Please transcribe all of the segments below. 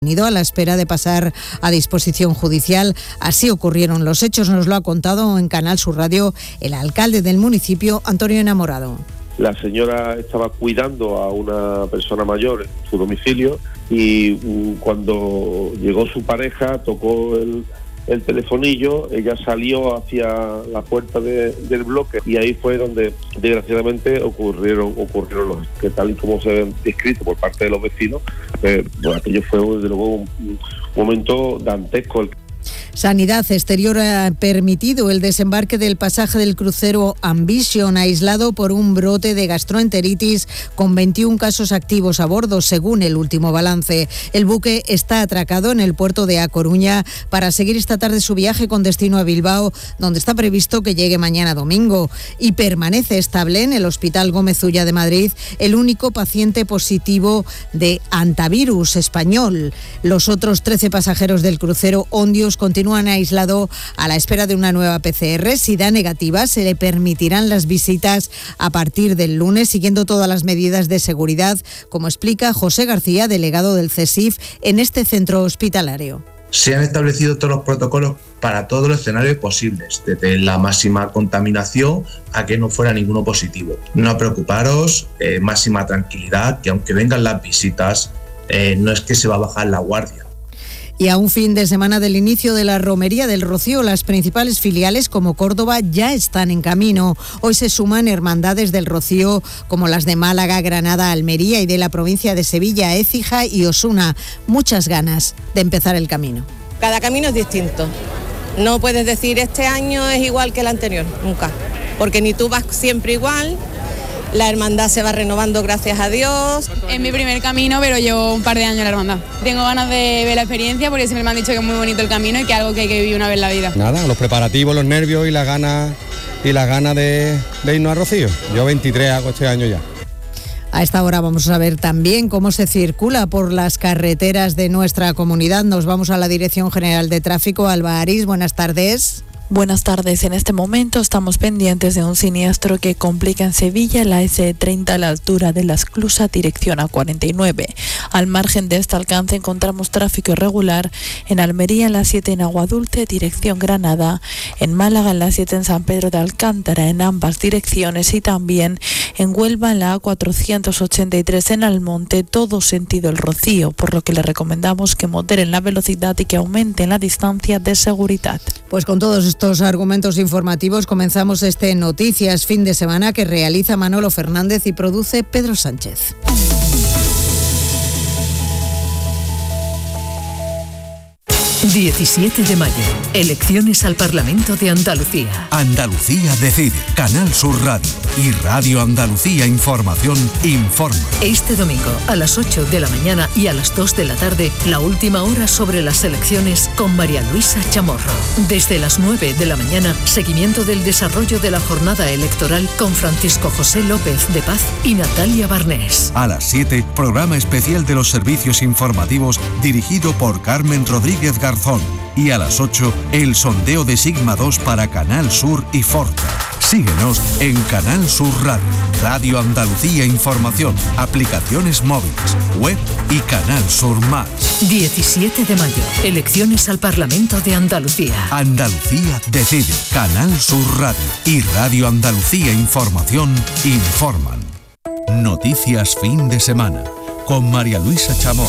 a la espera de pasar a disposición judicial. Así ocurrieron los hechos, nos lo ha contado en Canal Sur Radio el alcalde del municipio, Antonio Enamorado. La señora estaba cuidando a una persona mayor en su domicilio y cuando llegó su pareja tocó el telefonillo, ella salió hacia la puerta del bloque y ahí fue donde desgraciadamente ocurrieron los que tal y como se han descrito por parte de los vecinos, aquello fue desde luego un momento dantesco. Sanidad Exterior ha permitido el desembarque del pasaje del crucero Ambition, aislado por un brote de gastroenteritis con 21 casos activos a bordo, según el último balance. El buque está atracado en el puerto de A Coruña para seguir esta tarde su viaje con destino a Bilbao, donde está previsto que llegue mañana domingo. Y permanece estable en el Hospital Gómez Ulla de Madrid el único paciente positivo de hantavirus español. Los otros 13 pasajeros del crucero Ondios continúan aislados a la espera de una nueva PCR. Si da negativa, se le permitirán las visitas a partir del lunes, siguiendo todas las medidas de seguridad, como explica José García, delegado del CSIF en este centro hospitalario. Se han establecido todos los protocolos para todos los escenarios posibles, desde la máxima contaminación a que no fuera ninguno positivo. No preocuparos, máxima tranquilidad, que aunque vengan las visitas, no es que se va a bajar la guardia. Y a un fin de semana del inicio de la Romería del Rocío, las principales filiales como Córdoba ya están en camino. Hoy se suman hermandades del Rocío como las de Málaga, Granada, Almería y de la provincia de Sevilla, Écija y Osuna. Muchas ganas de empezar el camino. Cada camino es distinto. No puedes decir este año es igual que el anterior, nunca. Porque ni tú vas siempre igual. La hermandad se va renovando, gracias a Dios. Es mi primer camino, pero llevo un par de años en la hermandad. Tengo ganas de ver la experiencia porque siempre me han dicho que es muy bonito el camino y que es algo que hay que vivir una vez en la vida. Nada, los preparativos, los nervios y las ganas de irnos a Rocío. Yo 23 hago este año ya. A esta hora vamos a ver también cómo se circula por las carreteras de nuestra comunidad. Nos vamos a la Dirección General de Tráfico. Alba Arís, buenas tardes. Buenas tardes. En este momento estamos pendientes de un siniestro que complica en Sevilla la S30 a la altura de la Esclusa, dirección A49. Al margen de este alcance encontramos tráfico irregular en Almería en la 7 en Aguadulce, dirección Granada, en Málaga en la 7 en San Pedro de Alcántara en ambas direcciones y también en Huelva en la A483 en Almonte, todo sentido el Rocío, por lo que le recomendamos que moderen la velocidad y que aumenten la distancia de seguridad. Pues con todos estos argumentos informativos comenzamos este Noticias Fin de Semana que realiza Manolo Fernández y produce Pedro Sánchez. El 17 de mayo, elecciones al Parlamento de Andalucía. Andalucía decide. Canal Sur Radio y Radio Andalucía Información informa. Este domingo a las 8 de la mañana y a las 2 de la tarde, la última hora sobre las elecciones con María Luisa Chamorro. Desde las 9 de la mañana, seguimiento del desarrollo de la jornada electoral con Francisco José López de Paz y Natalia Barnés. A las 7, programa especial de los servicios informativos dirigido por Carmen Rodríguez Garzón. Y a las 8, el sondeo de Sigma 2 para Canal Sur y Forta. Síguenos en Canal Sur Radio, Radio Andalucía Información, aplicaciones móviles, web y Canal Sur Más. 17 de mayo, elecciones al Parlamento de Andalucía. Andalucía decide. Canal Sur Radio y Radio Andalucía Información informan. Noticias Fin de Semana con María Luisa Chamorro.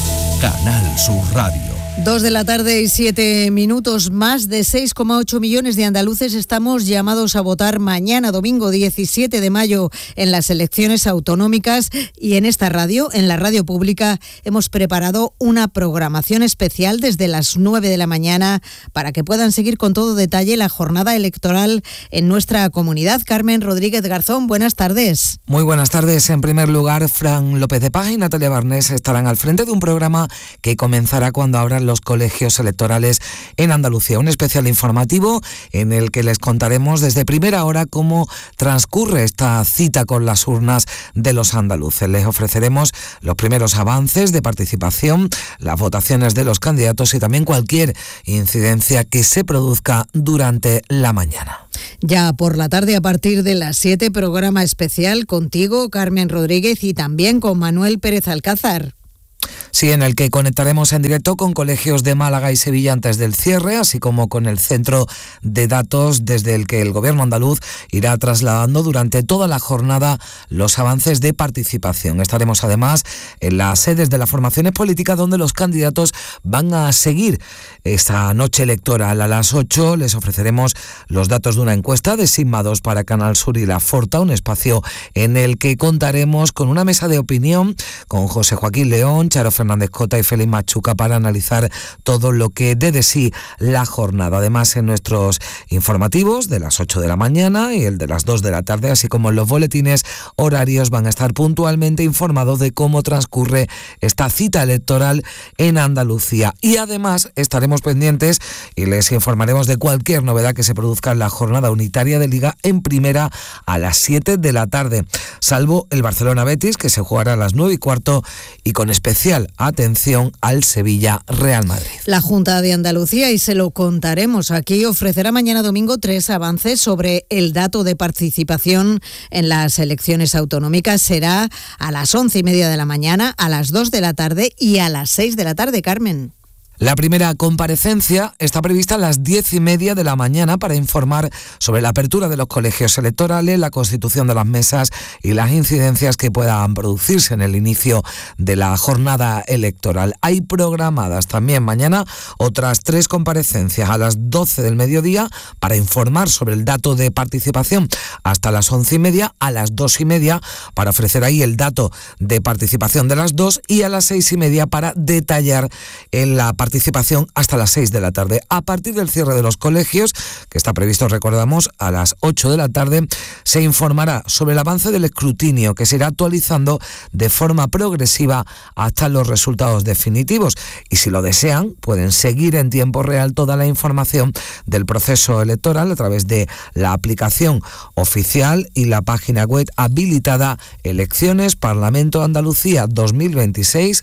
Canal Sur Radio. 2 de la tarde y 7 minutos. Más de 6,8 millones de andaluces estamos llamados a votar mañana domingo 17 de mayo en las elecciones autonómicas y en esta radio, en la radio pública, hemos preparado una programación especial desde las 9 de la mañana para que puedan seguir con todo detalle la jornada electoral en nuestra comunidad. Carmen Rodríguez Garzón, buenas tardes. Muy buenas tardes. En primer lugar, Fran López de Paz y Natalia Barnés estarán al frente de un programa que comenzará cuando abran los colegios electorales en Andalucía. Un especial informativo en el que les contaremos desde primera hora cómo transcurre esta cita con las urnas de los andaluces. Les ofreceremos los primeros avances de participación, las votaciones de los candidatos y también cualquier incidencia que se produzca durante la mañana. Ya por la tarde, a partir de las 7, programa especial contigo, Carmen Rodríguez, y también con Manuel Pérez Alcázar. Sí, en el que conectaremos en directo con colegios de Málaga y Sevilla antes del cierre, así como con el centro de datos desde el que el Gobierno andaluz irá trasladando durante toda la jornada los avances de participación. Estaremos además en las sedes de las formaciones políticas donde los candidatos van a seguir esta noche electoral. A las 8 les ofreceremos los datos de una encuesta de Sigma 2 para Canal Sur y La Forta, un espacio en el que contaremos con una mesa de opinión con José Joaquín León, Charo Fernández Cota y Félix Machuca para analizar todo lo que dé de sí la jornada. Además, en nuestros informativos de las 8 de la mañana y el de las 2 de la tarde, así como en los boletines horarios, van a estar puntualmente informados de cómo transcurre esta cita electoral en Andalucía. Y además estaremos pendientes y les informaremos de cualquier novedad que se produzca en la jornada unitaria de Liga en Primera a las 7 de la tarde, salvo el Barcelona-Betis, que se jugará a las 9:15, y con especial atención al Sevilla-Real Madrid. La Junta de Andalucía, y se lo contaremos aquí, ofrecerá mañana domingo 3 avances sobre el dato de participación en las elecciones autonómicas. Será a las 11:30 de la mañana, a las 2 de la tarde y a las 6 de la tarde, Carmen. La primera comparecencia está prevista a las 10:30 de la mañana para informar sobre la apertura de los colegios electorales, la constitución de las mesas y las incidencias que puedan producirse en el inicio de la jornada electoral. Hay programadas también mañana otras 3 comparecencias a las 12 del mediodía para informar sobre el dato de participación hasta las 11:30, a las 2:30 para ofrecer ahí el dato de participación de las 2 y a las 6:30 para detallar en la participación hasta las 6 de la tarde. A partir del cierre de los colegios, que está previsto, recordamos, a las 8 de la tarde, se informará sobre el avance del escrutinio, que se irá actualizando de forma progresiva hasta los resultados definitivos. Y si lo desean, pueden seguir en tiempo real toda la información del proceso electoral a través de la aplicación oficial y la página web habilitada Elecciones Parlamento Andalucía 2026.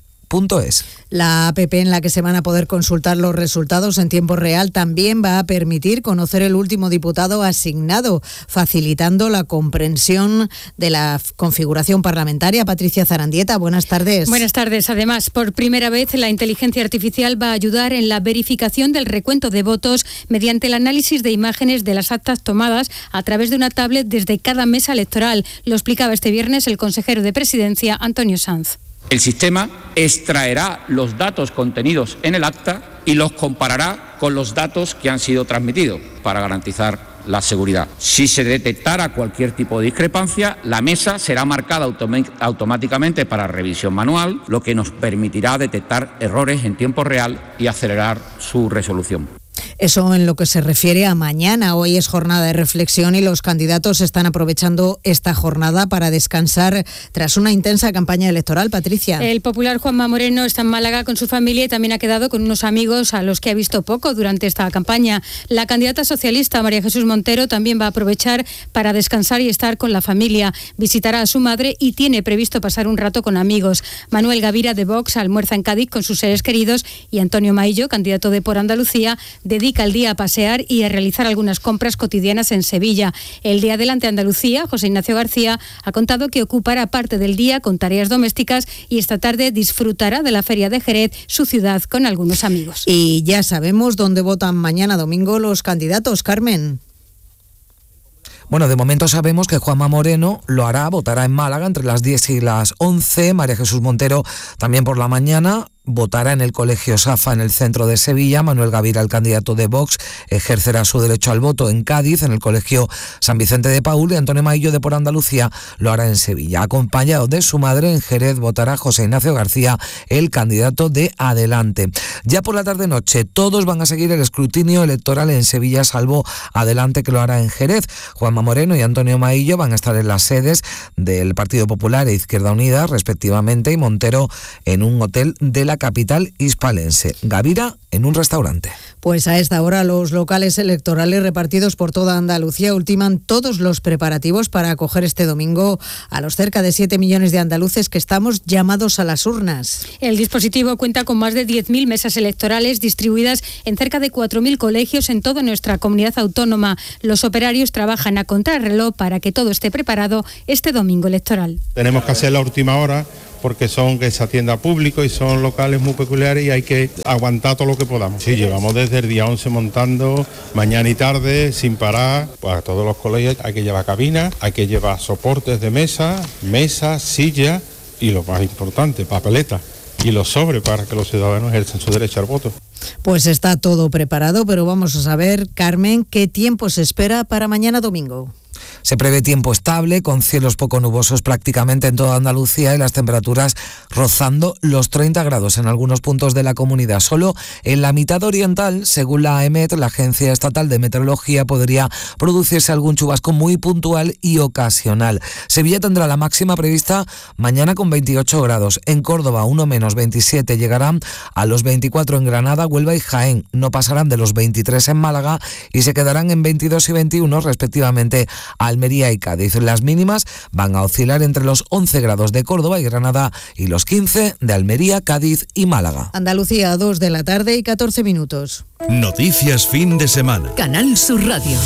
La APP en la que se van a poder consultar los resultados en tiempo real también va a permitir conocer el último diputado asignado, facilitando la comprensión de la configuración parlamentaria. Patricia Zarandieta, buenas tardes. Buenas tardes. Además, por primera vez, la inteligencia artificial va a ayudar en la verificación del recuento de votos mediante el análisis de imágenes de las actas tomadas a través de una tablet desde cada mesa electoral. Lo explicaba este viernes el consejero de Presidencia, Antonio Sanz. El sistema extraerá los datos contenidos en el acta y los comparará con los datos que han sido transmitidos para garantizar la seguridad. Si se detectara cualquier tipo de discrepancia, la mesa será marcada automáticamente para revisión manual, lo que nos permitirá detectar errores en tiempo real y acelerar su resolución. Eso en lo que se refiere a mañana. Hoy es jornada de reflexión y los candidatos están aprovechando esta jornada para descansar tras una intensa campaña electoral. Patricia. El popular Juanma Moreno está en Málaga con su familia y también ha quedado con unos amigos a los que ha visto poco durante esta campaña. La candidata socialista María Jesús Montero también va a aprovechar para descansar y estar con la familia. Visitará a su madre y tiene previsto pasar un rato con amigos. Manuel Gavira de Vox almuerza en Cádiz con sus seres queridos y Antonio Maillo, candidato de Por Andalucía, dedica el día a pasear y a realizar algunas compras cotidianas en Sevilla. El de Adelante Andalucía, José Ignacio García, ha contado que ocupará parte del día con tareas domésticas y esta tarde disfrutará de la Feria de Jerez, su ciudad, con algunos amigos. Y ya sabemos dónde votan mañana domingo los candidatos, Carmen. Bueno, de momento sabemos que Juanma Moreno lo hará, votará en Málaga entre las 10 y las 11, María Jesús Montero también por la mañana. Votará en el Colegio Safa en el centro de Sevilla. Manuel Gavira, el candidato de Vox, ejercerá su derecho al voto en Cádiz, en el Colegio San Vicente de Paúl, y Antonio Maillo de Por Andalucía lo hará en Sevilla. Acompañado de su madre, en Jerez votará José Ignacio García, el candidato de Adelante. Ya por la tarde-noche, todos van a seguir el escrutinio electoral en Sevilla, salvo Adelante, que lo hará en Jerez. Juanma Moreno y Antonio Maillo van a estar en las sedes del Partido Popular e Izquierda Unida, respectivamente, y Montero en un hotel de la capital hispalense. Gavira en un restaurante. Pues a esta hora los locales electorales repartidos por toda Andalucía ultiman todos los preparativos para acoger este domingo a los cerca de 7 millones de andaluces que estamos llamados a las urnas. El dispositivo cuenta con más de 10.000 mesas electorales distribuidas en cerca de 4.000 colegios en toda nuestra comunidad autónoma. Los operarios trabajan a contrarreloj para que todo esté preparado este domingo electoral. Tenemos que hacer la última hora porque que se atienda a público y son locales muy peculiares y hay que aguantar todo lo que podamos. Sí, llevamos desde el día 11 montando mañana y tarde sin parar. Pues a todos los colegios hay que llevar cabinas, hay que llevar soportes de mesa, sillas y lo más importante, papeletas y los sobres para que los ciudadanos ejerzan su derecho al voto. Pues está todo preparado, pero vamos a saber, Carmen, ¿qué tiempo se espera para mañana domingo? Se prevé tiempo estable, con cielos poco nubosos prácticamente en toda Andalucía y las temperaturas rozando los 30 grados en algunos puntos de la comunidad. Solo en la mitad oriental, según la AEMET, la Agencia Estatal de Meteorología, podría producirse algún chubasco muy puntual y ocasional. Sevilla tendrá la máxima prevista mañana con 28 grados. En Córdoba, 1 menos 27, llegarán a los 24 en Granada, Huelva y Jaén. No pasarán de los 23 en Málaga y se quedarán en 22 y 21 respectivamente Almería y Cádiz. Las mínimas van a oscilar entre los 11 grados de Córdoba y Granada y los 15 de Almería, Cádiz y Málaga. Andalucía, 2 de la tarde y 14 minutos. Noticias fin de semana. Canal Sur Radio.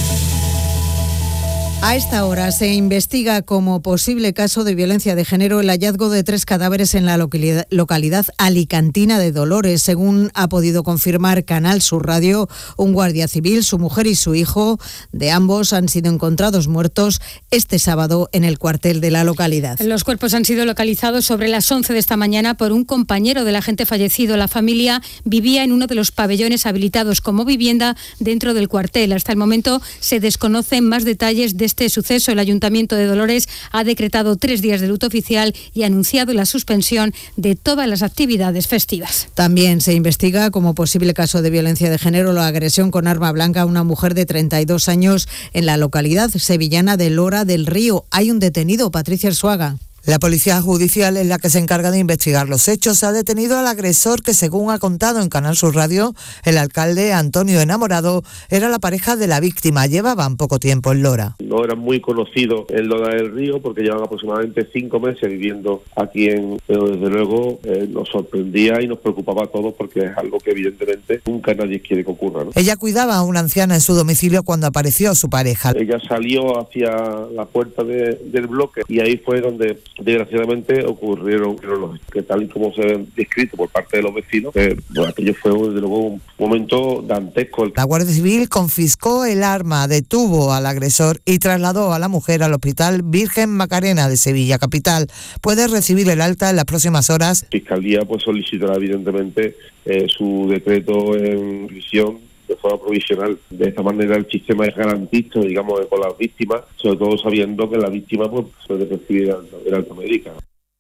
A esta hora se investiga como posible caso de violencia de género el hallazgo de 3 cadáveres en la localidad alicantina de Dolores. Según ha podido confirmar Canal Sur Radio, un guardia civil, su mujer y su hijo de ambos han sido encontrados muertos este sábado en el cuartel de la localidad. Los cuerpos han sido localizados sobre las 11 de esta mañana por un compañero del agente fallecido. La familia vivía en uno de los pabellones habilitados como vivienda dentro del cuartel. Hasta el momento se desconocen más detalles de este suceso. El Ayuntamiento de Dolores ha decretado 3 días de luto oficial y ha anunciado la suspensión de todas las actividades festivas. También se investiga como posible caso de violencia de género la agresión con arma blanca a una mujer de 32 años en la localidad sevillana de Lora del Río. Hay un detenido, Patricia Arzuaga. La Policía Judicial es la que se encarga de investigar los hechos. Ha detenido al agresor que, según ha contado en Canal Sur Radio, el alcalde Antonio Enamorado era la pareja de la víctima. Llevaban poco tiempo en Lora. No eran muy conocidos en Lora del Río porque llevan aproximadamente 5 meses viviendo aquí pero desde luego nos sorprendía y nos preocupaba a todos porque es algo que evidentemente nunca nadie quiere que ocurra, ¿no? Ella cuidaba a una anciana en su domicilio cuando apareció su pareja. Ella salió hacia la puerta del bloque y ahí fue donde desgraciadamente ocurrieron los que tal y como se han descrito por parte de los vecinos, aquello fue desde luego un momento dantesco. La Guardia Civil confiscó el arma, detuvo al agresor y trasladó a la mujer al Hospital Virgen Macarena de Sevilla capital. Puede recibir el alta en las próximas horas. La Fiscalía solicitará evidentemente su decreto en prisión de forma provisional. De esta manera el sistema es garantista, digamos, con las víctimas, sobre todo sabiendo que la víctima puede recibir el alta médica.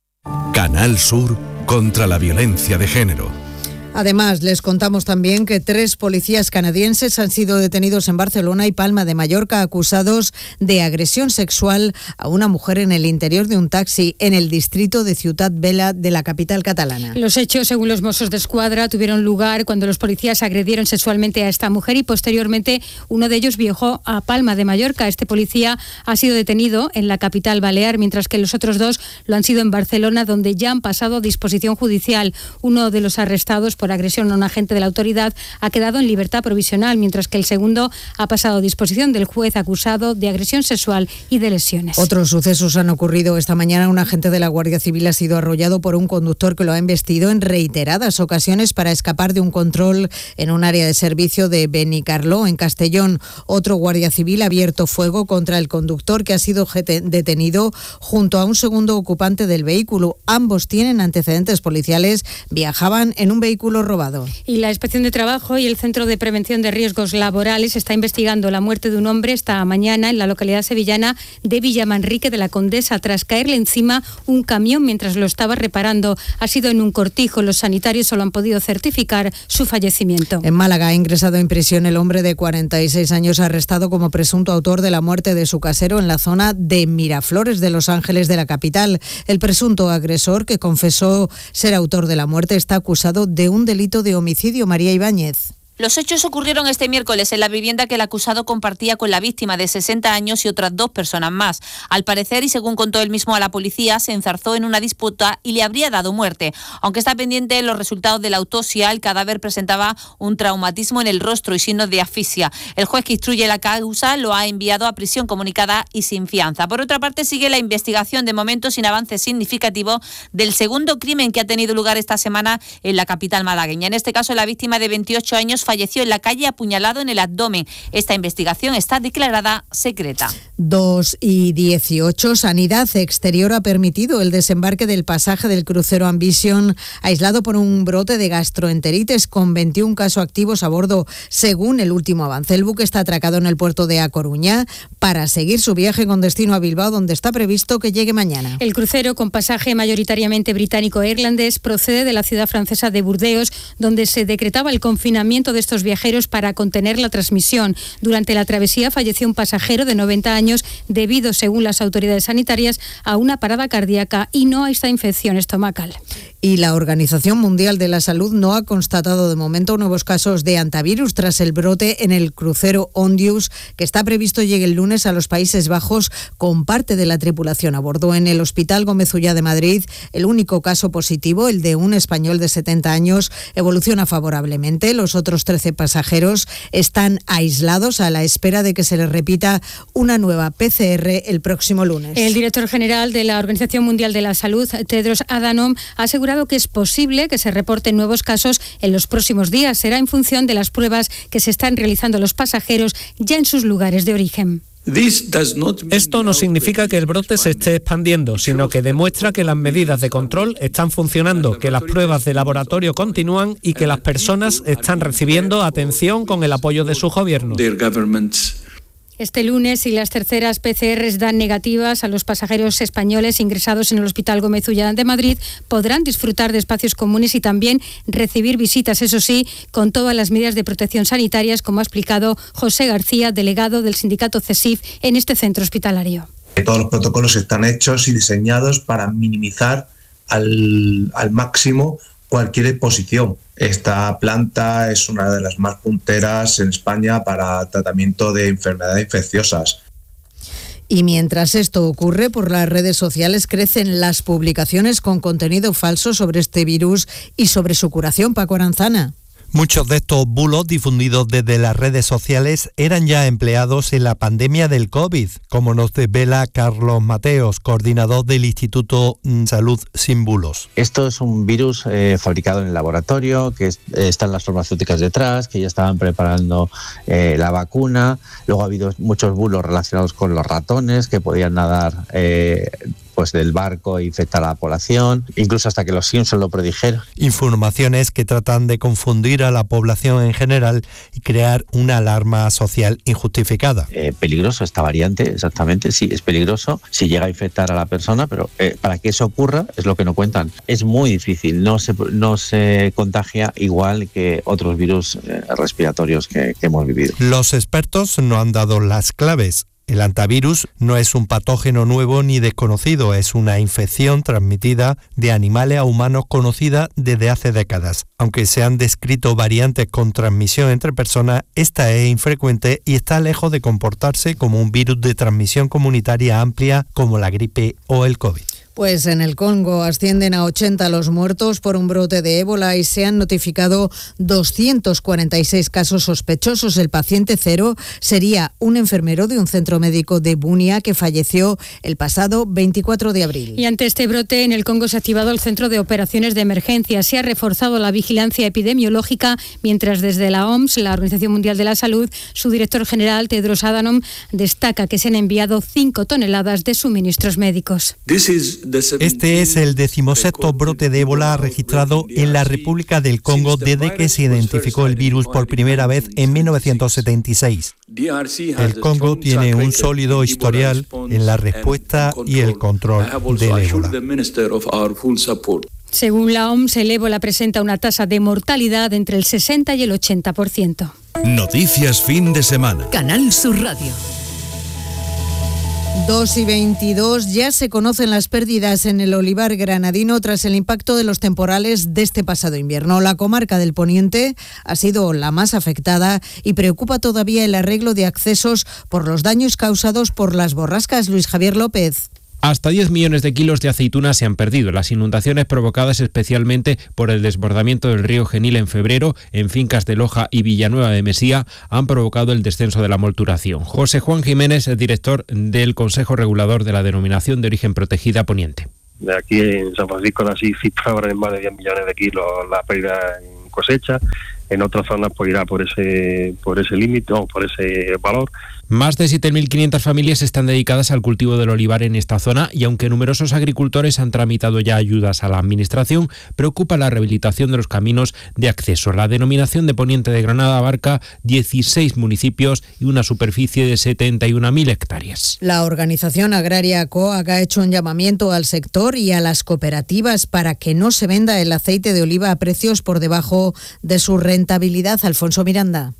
Canal Sur contra la violencia de género. Además, les contamos también que 3 policías canadienses han sido detenidos en Barcelona y Palma de Mallorca acusados de agresión sexual a una mujer en el interior de un taxi en el distrito de Ciutat Vella de la capital catalana. Los hechos, según los Mossos d'Esquadra, tuvieron lugar cuando los policías agredieron sexualmente a esta mujer y posteriormente uno de ellos viajó a Palma de Mallorca. Este policía ha sido detenido en la capital balear, mientras que los otros 2 lo han sido en Barcelona, donde ya han pasado a disposición judicial. Uno de los arrestados por agresión a un agente de la autoridad ha quedado en libertad provisional, mientras que el segundo ha pasado a disposición del juez acusado de agresión sexual y de lesiones. Otros sucesos han ocurrido esta mañana. Un agente de la Guardia Civil ha sido arrollado por un conductor que lo ha embestido en reiteradas ocasiones para escapar de un control en un área de servicio de Benicarló, en Castellón. Otro guardia civil ha abierto fuego contra el conductor, que ha sido detenido junto a un segundo ocupante del vehículo. Ambos tienen antecedentes policiales, viajaban en un vehículo robado. Y la Inspección de Trabajo y el Centro de Prevención de Riesgos Laborales está investigando la muerte de un hombre esta mañana en la localidad sevillana de Villamanrique de la Condesa tras caerle encima un camión mientras lo estaba reparando. Ha sido en un cortijo. Los sanitarios solo han podido certificar su fallecimiento. En Málaga ha ingresado en prisión el hombre de 46 años arrestado como presunto autor de la muerte de su casero en la zona de Miraflores de Los Ángeles de la capital. El presunto agresor, que confesó ser autor de la muerte, está acusado de un delito de homicidio. María Ibáñez. Los hechos ocurrieron este miércoles en la vivienda que el acusado compartía con la víctima de 60 años y otras 2 personas más. Al parecer, y según contó él mismo a la policía, se enzarzó en una disputa y le habría dado muerte. Aunque está pendiente de los resultados de la autopsia, el cadáver presentaba un traumatismo en el rostro y signos de asfixia. El juez que instruye la causa lo ha enviado a prisión comunicada y sin fianza. Por otra parte, sigue la investigación, de momento sin avances significativos, del segundo crimen que ha tenido lugar esta semana en la capital malagueña. En este caso, la víctima de 28 años falleció en la calle apuñalado en el abdomen. Esta investigación está declarada secreta. 2:18. Sanidad Exterior ha permitido el desembarque del pasaje del crucero Ambition, aislado por un brote de gastroenteritis, con 21 casos activos a bordo, según el último avance. El buque está atracado en el puerto de A Coruña para seguir su viaje con destino a Bilbao, donde está previsto que llegue mañana. El crucero, con pasaje mayoritariamente británico e irlandés, procede de la ciudad francesa de Burdeos, donde se decretaba el confinamiento de estos viajeros para contener la transmisión. Durante la travesía falleció un pasajero de 90 años debido, según las autoridades sanitarias, a una parada cardíaca y no a esta infección estomacal. Y la Organización Mundial de la Salud no ha constatado de momento nuevos casos de hantavirus tras el brote en el crucero Ondius, que está previsto llegue el lunes a los Países Bajos con parte de la tripulación a bordo. En el Hospital Gómez Ullá de Madrid, el único caso positivo, el de un español de 70 años, evoluciona favorablemente. Los otros 13 pasajeros están aislados a la espera de que se les repita una nueva PCR el próximo lunes. El director general de la Organización Mundial de la Salud, Tedros Adhanom, ha asegurado que es posible que se reporten nuevos casos en los próximos días. Será en función de las pruebas que se están realizando los pasajeros ya en sus lugares de origen. Esto no significa que el brote se esté expandiendo, sino que demuestra que las medidas de control están funcionando, que las pruebas de laboratorio continúan y que las personas están recibiendo atención con el apoyo de sus gobiernos. Este lunes, si las terceras PCRs dan negativas a los pasajeros españoles ingresados en el Hospital Gómez Ullá de Madrid, podrán disfrutar de espacios comunes y también recibir visitas, eso sí, con todas las medidas de protección sanitarias, como ha explicado José García, delegado del sindicato CESIF en este centro hospitalario. Todos los protocolos están hechos y diseñados para minimizar al máximo cualquier exposición. Esta planta es una de las más punteras en España para tratamiento de enfermedades infecciosas. Y mientras esto ocurre, por las redes sociales crecen las publicaciones con contenido falso sobre este virus y sobre su curación. Paco Aranzana. Muchos de estos bulos difundidos desde las redes sociales eran ya empleados en la pandemia del COVID, como nos desvela Carlos Mateos, coordinador del Instituto Salud Sin Bulos. Esto es un virus fabricado en el laboratorio, que están las farmacéuticas detrás, que ya estaban preparando la vacuna. Luego ha habido muchos bulos relacionados con los ratones, que podían nadar pues del barco e infectar a la población, incluso hasta que los Simpson lo predijeron. Informaciones que tratan de confundir a la población en general y crear una alarma social injustificada. Peligroso esta variante, exactamente, sí, es peligroso si llega a infectar a la persona, pero para que eso ocurra es lo que no cuentan. Es muy difícil, no se contagia igual que otros virus respiratorios que hemos vivido. Los expertos no han dado las claves. El hantavirus no es un patógeno nuevo ni desconocido, es una infección transmitida de animales a humanos conocida desde hace décadas. Aunque se han descrito variantes con transmisión entre personas, esta es infrecuente y está lejos de comportarse como un virus de transmisión comunitaria amplia como la gripe o el COVID. Pues en el Congo ascienden a 80 los muertos por un brote de ébola y se han notificado 246 casos sospechosos. El paciente cero sería un enfermero de un centro médico de Bunia que falleció el pasado 24 de abril. Y ante este brote en el Congo se ha activado el Centro de Operaciones de Emergencia. Se ha reforzado la vigilancia epidemiológica, mientras desde la OMS, la Organización Mundial de la Salud, su director general, Tedros Adhanom, destaca que se han enviado 5 toneladas de suministros médicos. Este es el 17º brote de ébola registrado en la República del Congo desde que se identificó el virus por primera vez en 1976. El Congo tiene un sólido historial en la respuesta y el control del ébola. Según la OMS, el ébola presenta una tasa de mortalidad entre el 60 y el 80%. Noticias fin de semana. Canal Sur Radio. 2:22, ya se conocen las pérdidas en el olivar granadino tras el impacto de los temporales de este pasado invierno. La comarca del Poniente ha sido la más afectada y preocupa todavía el arreglo de accesos por los daños causados por las borrascas. Luis Javier López. Hasta 10 millones de kilos de aceitunas se han perdido. Las inundaciones provocadas especialmente por el desbordamiento del río Genil en febrero en fincas de Loja y Villanueva de Mesía han provocado el descenso de la molturación. José Juan Jiménez es director del Consejo Regulador de la Denominación de Origen Protegida Poniente. Aquí en San Francisco de Asís cifra en más de 10 millones de kilos la pérdida en cosecha. En otras zonas pues irá por ese límite, por ese valor. Más de 7.500 familias están dedicadas al cultivo del olivar en esta zona y aunque numerosos agricultores han tramitado ya ayudas a la Administración, preocupa la rehabilitación de los caminos de acceso. La denominación de Poniente de Granada abarca 16 municipios y una superficie de 71.000 hectáreas. La organización agraria COAG ha hecho un llamamiento al sector y a las cooperativas para que no se venda el aceite de oliva a precios por debajo de su rentabilidad. Alfonso Miranda.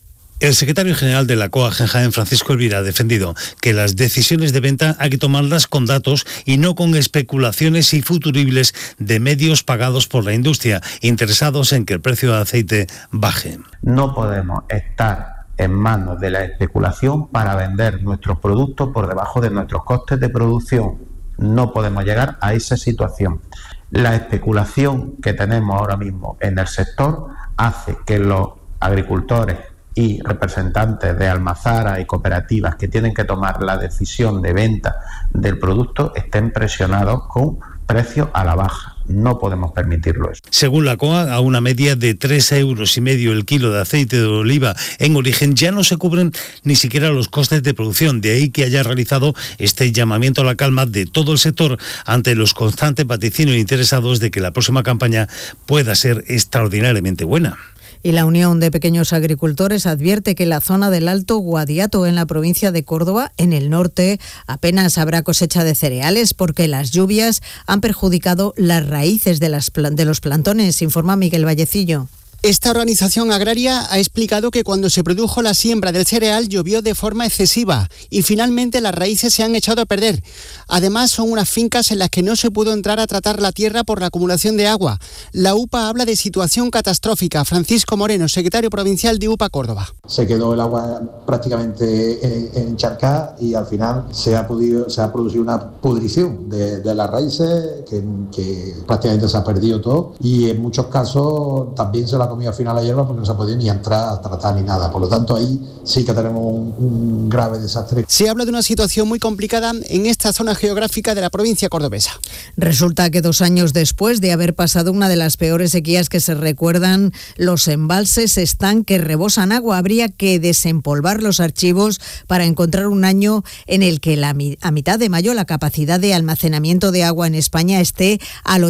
El secretario general de la COAG en Jaén, Francisco Elvira, ha defendido que las decisiones de venta hay que tomarlas con datos y no con especulaciones y futuribles de medios pagados por la industria, interesados en que el precio del aceite baje. No podemos estar en manos de la especulación para vender nuestros productos por debajo de nuestros costes de producción. No podemos llegar a esa situación. La especulación que tenemos ahora mismo en el sector hace que los agricultores y representantes de almazaras y cooperativas que tienen que tomar la decisión de venta del producto estén presionados con precios a la baja. No podemos permitirlo eso. Según la COA, a una media de 3,5 euros el kilo de aceite de oliva en origen ya no se cubren ni siquiera los costes de producción. De ahí que haya realizado este llamamiento a la calma de todo el sector ante los constantes vaticinios interesados de que la próxima campaña pueda ser extraordinariamente buena. Y la Unión de Pequeños Agricultores advierte que en la zona del Alto Guadiato, en la provincia de Córdoba, en el norte, apenas habrá cosecha de cereales porque las lluvias han perjudicado las raíces de los plantones, informa Miguel Vallecillo. Esta organización agraria ha explicado que cuando se produjo la siembra del cereal llovió de forma excesiva y finalmente las raíces se han echado a perder. Además, son unas fincas en las que no se pudo entrar a tratar la tierra por la acumulación de agua. La UPA habla de situación catastrófica. Francisco Moreno, secretario provincial de UPA Córdoba. Se quedó el agua prácticamente encharcada y al final se ha producido una pudrición de las raíces que prácticamente se ha perdido todo y en muchos casos también se la comido al final la hierba porque no se ha podido ni entrar a tratar ni nada. Por lo tanto, ahí sí que tenemos un grave desastre. Se habla de una situación muy complicada en esta zona geográfica de la provincia cordobesa. Resulta que 2 años después de haber pasado una de las peores sequías que se recuerdan, los embalses están que rebosan agua. Habría que desempolvar los archivos para encontrar un año en el que a mitad de mayo la capacidad de almacenamiento de agua en España esté al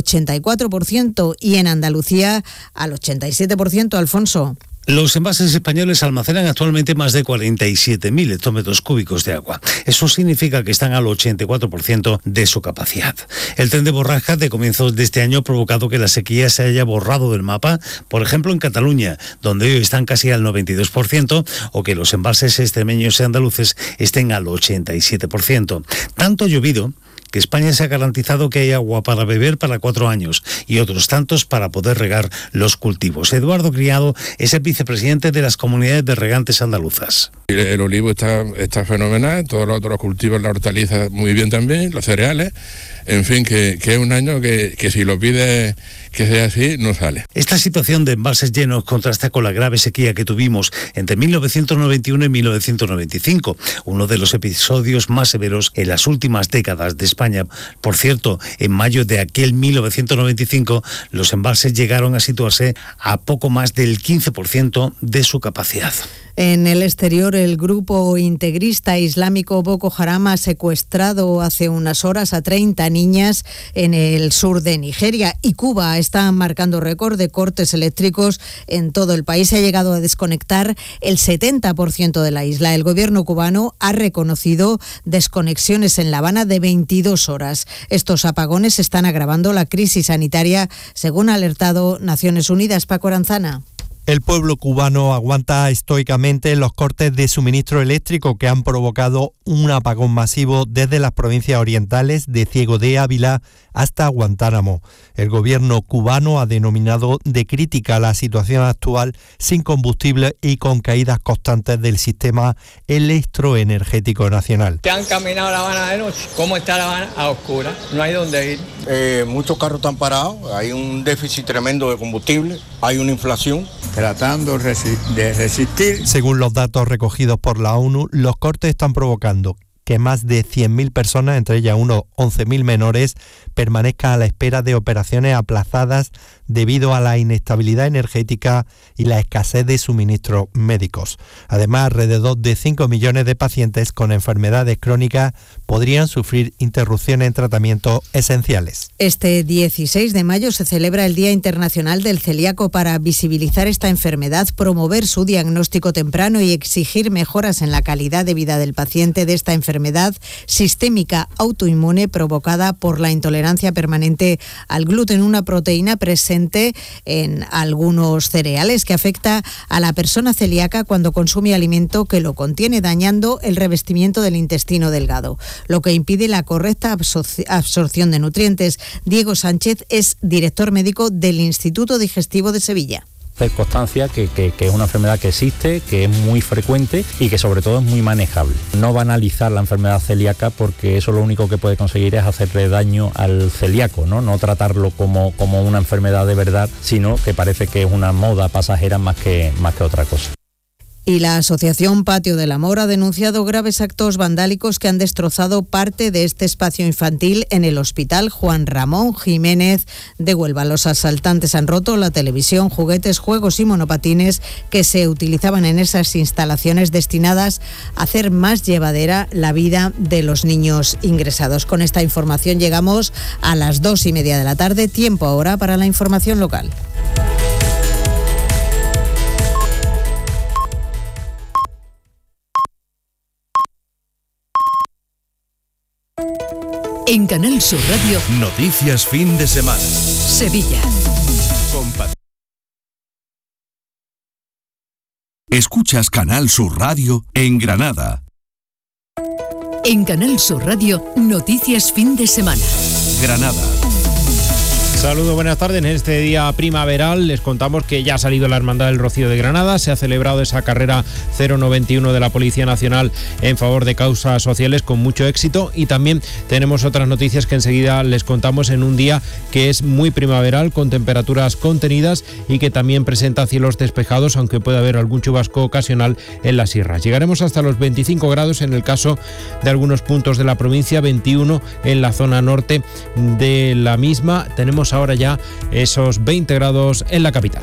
84% y en Andalucía al 87%, Alfonso. Los envases españoles almacenan actualmente más de 47.000 hectómetros cúbicos de agua. Eso significa que están al 84% de su capacidad. El tren de borrascas de comienzos de este año ha provocado que la sequía se haya borrado del mapa, por ejemplo en Cataluña, donde hoy están casi al 92%, o que los embalses extremeños y andaluces estén al 87%. Tanto ha llovido que España se ha garantizado que hay agua para beber para 4 años y otros tantos para poder regar los cultivos. Eduardo Criado es el vicepresidente de las comunidades de regantes andaluzas. El olivo está fenomenal, todos los otros cultivos, la hortaliza muy bien también, los cereales, en fin, que es un año que si lo pide que sea así, no sale. Esta situación de embalses llenos contrasta con la grave sequía que tuvimos entre 1991 y 1995, uno de los episodios más severos en las últimas décadas de España. Por cierto, en mayo de aquel 1995, los embalses llegaron a situarse a poco más del 15% de su capacidad. En el exterior, el grupo integrista islámico Boko Haram ha secuestrado hace unas horas a 30 niñas en el sur de Nigeria y Cuba está marcando récord de cortes eléctricos en todo el país. Se ha llegado a desconectar el 70% de la isla. El gobierno cubano ha reconocido desconexiones en La Habana de 22 horas. Estos apagones están agravando la crisis sanitaria, según ha alertado Naciones Unidas. Paco Aranzana. El pueblo cubano aguanta estoicamente los cortes de suministro eléctrico que han provocado un apagón masivo desde las provincias orientales de Ciego de Ávila hasta Guantánamo. El gobierno cubano ha denominado de crítica la situación actual sin combustible y con caídas constantes del sistema electroenergético nacional. ¿Te han caminado La Habana de noche? ¿Cómo está La Habana? A oscuras, no hay dónde ir. Muchos carros están parados, hay un déficit tremendo de combustible, hay una inflación. Tratando de resistir. Según los datos recogidos por la ONU, los cortes están provocando que más de 100.000 personas, entre ellas unos 11.000 menores, permanezcan a la espera de operaciones aplazadas debido a la inestabilidad energética y la escasez de suministros médicos. Además, alrededor de 5 millones de pacientes con enfermedades crónicas podrían sufrir interrupciones en tratamientos esenciales. Este 16 de mayo se celebra el Día Internacional del Celíaco para visibilizar esta enfermedad, promover su diagnóstico temprano y exigir mejoras en la calidad de vida del paciente de esta enfermedad sistémica autoinmune provocada por la intolerancia permanente al gluten, una proteína presente en algunos cereales que afecta a la persona celíaca cuando consume alimento que lo contiene, dañando el revestimiento del intestino delgado, lo que impide la correcta absorción de nutrientes. Diego Sánchez es director médico del Instituto Digestivo de Sevilla. Hacer constancia que es una enfermedad que existe, que es muy frecuente y que sobre todo es muy manejable. No banalizar la enfermedad celíaca, porque eso lo único que puede conseguir es hacerle daño al celíaco, no tratarlo como una enfermedad de verdad, sino que parece que es una moda pasajera más que otra cosa. Y la Asociación Patio del Amor ha denunciado graves actos vandálicos que han destrozado parte de este espacio infantil en el Hospital Juan Ramón Jiménez de Huelva. Los asaltantes han roto la televisión, juguetes, juegos y monopatines que se utilizaban en esas instalaciones destinadas a hacer más llevadera la vida de los niños ingresados. Con esta información llegamos a las 2:30 de la tarde, tiempo ahora para la información local. En Canal Sur Radio, Noticias fin de semana. Sevilla. Escuchas Canal Sur Radio en Granada. En Canal Sur Radio, Noticias fin de semana. Granada. Saludos, buenas tardes. En este día primaveral les contamos que ya ha salido la Hermandad del Rocío de Granada. Se ha celebrado esa carrera 091 de la Policía Nacional en favor de causas sociales con mucho éxito. Y también tenemos otras noticias que enseguida les contamos en un día que es muy primaveral, con temperaturas contenidas y que también presenta cielos despejados, aunque puede haber algún chubasco ocasional en las sierras. Llegaremos hasta los 25 grados en el caso de algunos puntos de la provincia, 21 en la zona norte de la misma. Tenemos ahora ya esos 20 grados en la capital.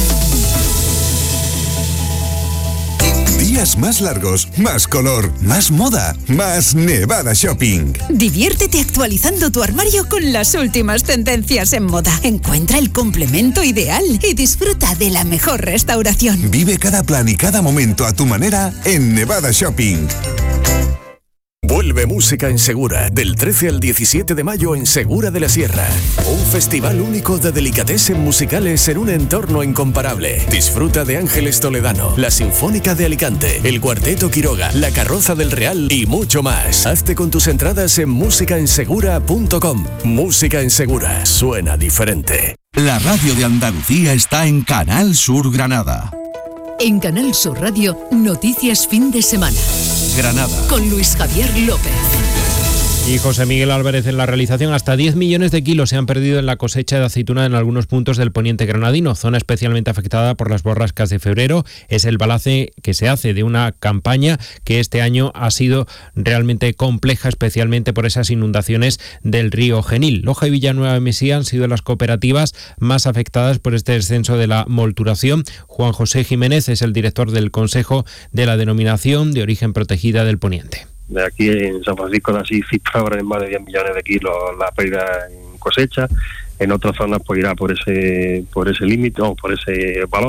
Días más largos, más color, más moda, más Nevada Shopping. Diviértete actualizando tu armario con las últimas tendencias en moda. Encuentra el complemento ideal y disfruta de la mejor restauración. Vive cada plan y cada momento a tu manera en Nevada Shopping. Vuelve Música en Segura, del 13 al 17 de mayo en Segura de la Sierra. Un festival único de delicatessen musicales en un entorno incomparable. Disfruta de Ángeles Toledano, la Sinfónica de Alicante, el Cuarteto Quiroga, la Carroza del Real y mucho más. Hazte con tus entradas en musicaensegura.com. Música en Segura, suena diferente. La radio de Andalucía está en Canal Sur Granada. En Canal Sur Radio, Noticias fin de semana. Granada. Con Luis Javier López. Y José Miguel Álvarez en la realización. Hasta 10 millones de kilos se han perdido en la cosecha de aceituna en algunos puntos del poniente granadino, zona especialmente afectada por las borrascas de febrero. Es el balance que se hace de una campaña que este año ha sido realmente compleja, especialmente por esas inundaciones del río Genil. Loja y Villanueva de Mesía han sido las cooperativas más afectadas por este descenso de la molturación. Juan José Jiménez es el director del Consejo de la Denominación de Origen Protegida del Poniente. De aquí en San Francisco de Asís cifraban en más de 10 millones de kilos la pérdida en cosecha. En otras zonas pues irá por ese límite o por ese valor.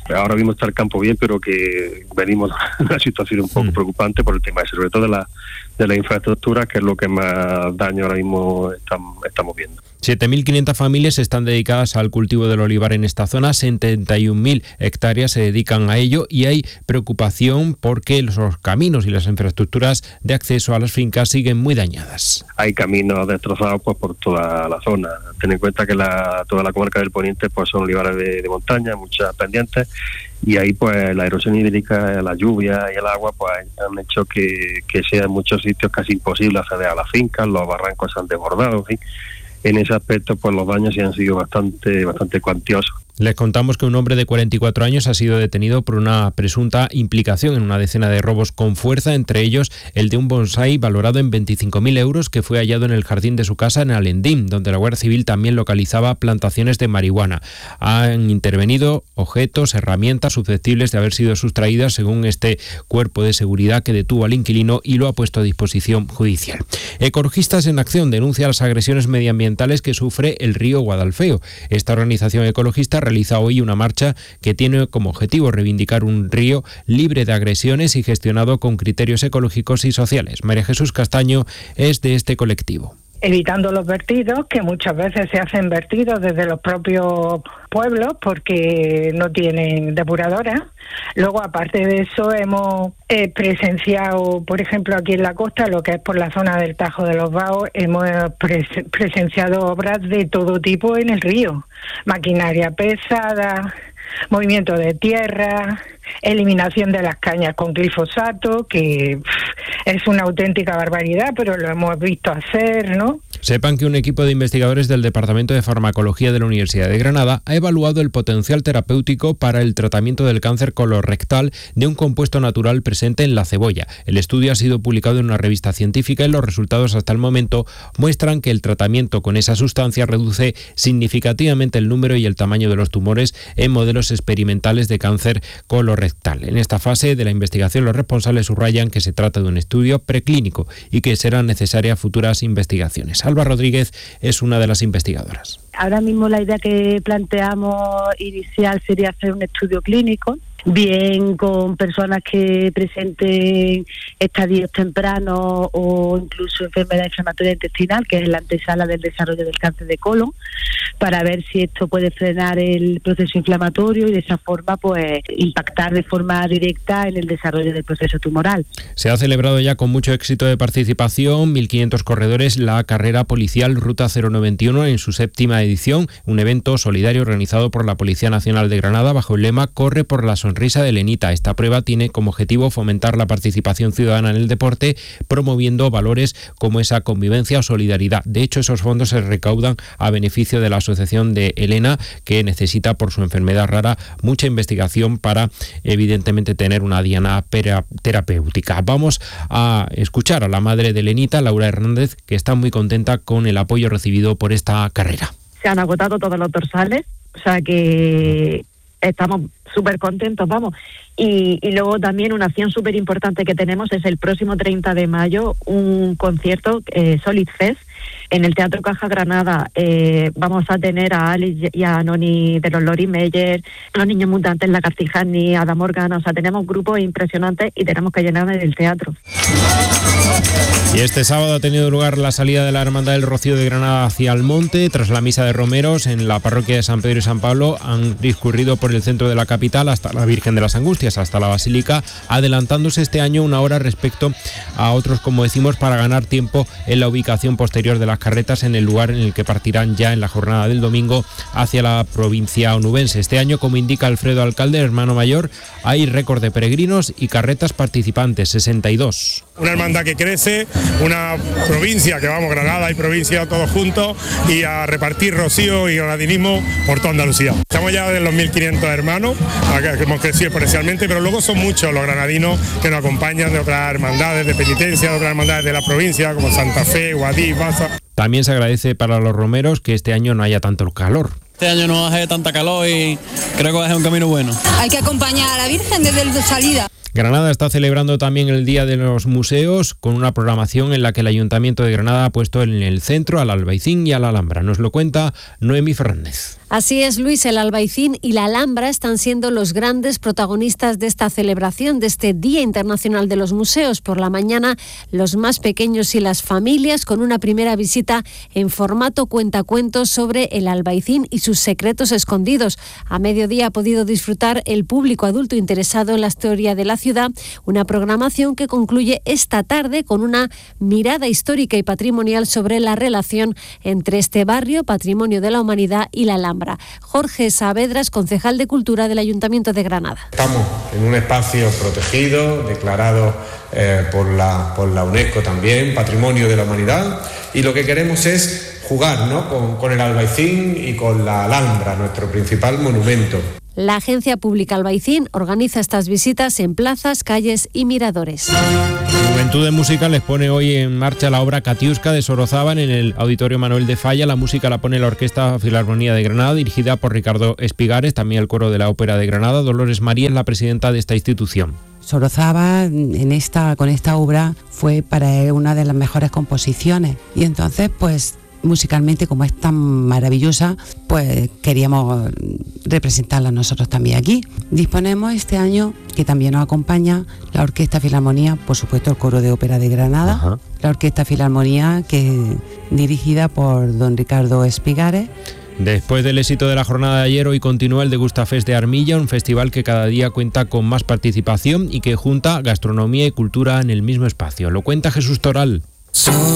Ahora mismo está el campo bien, pero que venimos a una situación un poco preocupante por el tema, sobre todo de la infraestructura, que es lo que más daño ahora mismo estamos viendo. 7.500 familias están dedicadas al cultivo del olivar en esta zona, 71.000 hectáreas se dedican a ello y hay preocupación porque los caminos y las infraestructuras de acceso a las fincas siguen muy dañadas. Hay caminos destrozados pues por toda la zona. Ten en cuenta que toda la comarca del Poniente pues son olivares de montaña, muchas pendientes, y ahí pues la erosión hídrica, la lluvia y el agua pues han hecho que sea en muchos sitios casi imposible acceder a las fincas, los barrancos se han desbordado, ¿sí? En ese aspecto pues los daños sí han sido bastante cuantiosos. Les contamos que un hombre de 44 años ha sido detenido por una presunta implicación en una decena de robos con fuerza, entre ellos el de un bonsái valorado en 25.000 euros que fue hallado en el jardín de su casa en Alendín, donde la Guardia Civil también localizaba plantaciones de marihuana. Han intervenido objetos, herramientas susceptibles de haber sido sustraídas según este cuerpo de seguridad que detuvo al inquilino y lo ha puesto a disposición judicial. Ecologistas en Acción denuncia las agresiones medioambientales que sufre el río Guadalfeo. Esta organización ecologista realiza hoy una marcha que tiene como objetivo reivindicar un río libre de agresiones y gestionado con criterios ecológicos y sociales. María Jesús Castaño es de este colectivo. Evitando los vertidos, que muchas veces se hacen vertidos desde los propios pueblos porque no tienen depuradoras. Luego, aparte de eso, hemos presenciado, por ejemplo, aquí en la costa, lo que es por la zona del Tajo de los Baos, hemos presenciado obras de todo tipo en el río. Maquinaria pesada, movimiento de tierra, eliminación de las cañas con glifosato, que es una auténtica barbaridad, pero lo hemos visto hacer, ¿no? Sepan que un equipo de investigadores del Departamento de Farmacología de la Universidad de Granada ha evaluado el potencial terapéutico para el tratamiento del cáncer colorectal de un compuesto natural presente en la cebolla. El estudio ha sido publicado en una revista científica y los resultados hasta el momento muestran que el tratamiento con esa sustancia reduce significativamente el número y el tamaño de los tumores en modelos experimentales de cáncer colorectal. En esta fase de la investigación, los responsables subrayan que se trata de un estudio preclínico y que serán necesarias futuras investigaciones. Alba Rodríguez es una de las investigadoras. Ahora mismo la idea que planteamos inicial sería hacer un estudio clínico, bien con personas que presenten estadios tempranos o incluso enfermedad inflamatoria intestinal, que es la antesala del desarrollo del cáncer de colon, para ver si esto puede frenar el proceso inflamatorio y de esa forma pues impactar de forma directa en el desarrollo del proceso tumoral. Se ha celebrado ya con mucho éxito de participación, 1.500 corredores, la carrera policial Ruta 091 en su 7ª edición, un evento solidario organizado por la Policía Nacional de Granada bajo el lema Corre por la sonrisa de Lenita. Esta prueba tiene como objetivo fomentar la participación ciudadana en el deporte, promoviendo valores como esa convivencia o solidaridad. De hecho, esos fondos se recaudan a beneficio de la asociación de Elena, que necesita por su enfermedad rara mucha investigación para evidentemente tener una diana terapéutica. Vamos a escuchar a la madre de Lenita, Laura Hernández, que está muy contenta con el apoyo recibido por esta carrera. Se han agotado todos los dorsales, o sea que estamos súper contentos, vamos. Y luego también una acción súper importante que tenemos es el próximo 30 de mayo, un concierto, Solid Fest, en el Teatro Caja Granada. Vamos a tener a Alice y a Noni de los Lori Meyer, los Niños Mutantes, la Cartijani, Ada Morgana, o sea, tenemos grupos impresionantes y tenemos que llenar el teatro. Y este sábado ha tenido lugar la salida de la Hermandad del Rocío de Granada hacia el monte. Tras la misa de romeros en la parroquia de San Pedro y San Pablo, han discurrido por el centro de la capital hasta la Virgen de las Angustias, hasta la Basílica, adelantándose este año una hora respecto a otros, como decimos, para ganar tiempo en la ubicación posterior de las carretas en el lugar en el que partirán ya en la jornada del domingo hacia la provincia onubense. Este año, como indica Alfredo Alcalde, hermano mayor, hay récord de peregrinos y carretas participantes, 62. Una hermandad que crece, una provincia que vamos, Granada y provincia todos juntos, y a repartir rocío y granadinismo por toda Andalucía. Estamos ya de los 1.500 hermanos, que hemos crecido exponencialmente, pero luego son muchos los granadinos que nos acompañan de otras hermandades de penitencia, de otras hermandades de la provincia, como Santa Fe, Guadix, Baza. También se agradece para los romeros que este año no haya tanto calor. Este año no hace tanta calor y creo que va a ser un camino bueno. Hay que acompañar a la Virgen desde la salida. Granada está celebrando también el Día de los Museos con una programación en la que el Ayuntamiento de Granada ha puesto en el centro al Albaicín y a la Alhambra. Nos lo cuenta Noemí Fernández. Así es, Luis, el Albaicín y la Alhambra están siendo los grandes protagonistas de esta celebración, de este Día Internacional de los Museos. Por la mañana, los más pequeños y las familias, con una primera visita en formato cuentacuentos sobre el Albaicín y sus secretos escondidos. A mediodía ha podido disfrutar el público adulto interesado en la historia de la ciudad, una programación que concluye esta tarde con una mirada histórica y patrimonial sobre la relación entre este barrio, patrimonio de la humanidad, y la Alhambra. Jorge Saavedra, concejal de Cultura del Ayuntamiento de Granada. Estamos en un espacio protegido, declarado por la UNESCO también, Patrimonio de la Humanidad, y lo que queremos es jugar, ¿no?, con el Albaicín y con la Alhambra, nuestro principal monumento. La Agencia Pública Albaicín organiza estas visitas en plazas, calles y miradores. Juventudes Musicales pone hoy en marcha la obra Katiuska de Sorozábal en el Auditorio Manuel de Falla. La música la pone la Orquesta Filarmonía de Granada, dirigida por Ricardo Espigares, también el Coro de la Ópera de Granada. Dolores María es la presidenta de esta institución. Sorozábal con esta obra fue para él una de las mejores composiciones, y entonces pues musicalmente, como es tan maravillosa, pues queríamos representarla nosotros también aquí. Disponemos este año, que también nos acompaña la Orquesta Filarmonía, por supuesto el Coro de Ópera de Granada. Ajá. La Orquesta Filarmonía, que dirigida por don Ricardo Espigares. Después del éxito de la jornada de ayer, hoy continúa el Degustafest de Armilla, un festival que cada día cuenta con más participación y que junta gastronomía y cultura en el mismo espacio. Lo cuenta Jesús Toral.